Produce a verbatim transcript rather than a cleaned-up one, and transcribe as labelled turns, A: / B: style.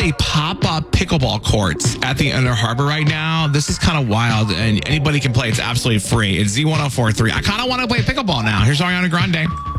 A: a pop-up pickleball courts at the Inner Harbor right now. This is kind of wild, and anybody can play. It's absolutely free. It's Z one oh four three. I kind of want to play pickleball now. Here's Ariana Grande.